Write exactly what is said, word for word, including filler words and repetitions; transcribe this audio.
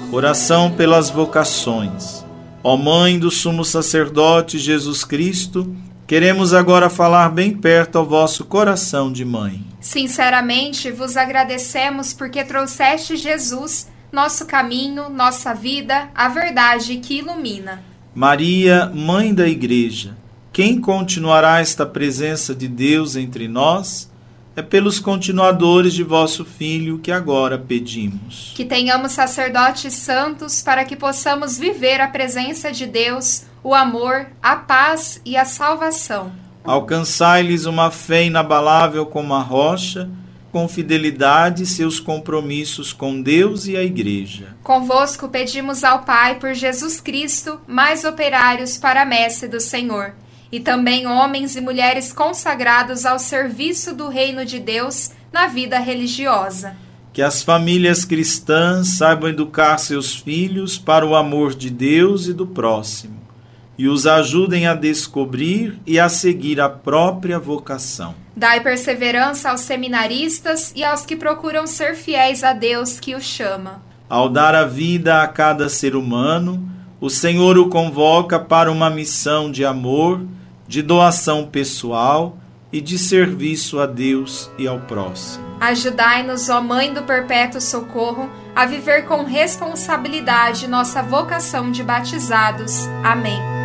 Oração pelas vocações. Ó Mãe do Sumo Sacerdote Jesus Cristo, queremos agora falar bem perto ao vosso coração de mãe. Sinceramente vos agradecemos porque trouxeste Jesus, nosso caminho, nossa vida, a verdade que ilumina. Maria, Mãe da Igreja, quem continuará esta presença de Deus entre nós? É pelos continuadores de vosso Filho que agora pedimos. Que tenhamos sacerdotes santos para que possamos viver a presença de Deus, o amor, a paz e a salvação. Alcançai-lhes uma fé inabalável como a rocha, com fidelidade seus compromissos com Deus e a Igreja. Convosco pedimos ao Pai por Jesus Cristo, mais operários para a messe do Senhor, e também homens e mulheres consagrados ao serviço do reino de Deus na vida religiosa. Que as famílias cristãs saibam educar seus filhos para o amor de Deus e do próximo, e os ajudem a descobrir e a seguir a própria vocação. Dai perseverança aos seminaristas e aos que procuram ser fiéis a Deus que os chama. Ao dar a vida a cada ser humano, o Senhor o convoca para uma missão de amor, de doação pessoal e de serviço a Deus e ao próximo. Ajudai-nos, ó Mãe do Perpétuo Socorro, a viver com responsabilidade nossa vocação de batizados. Amém.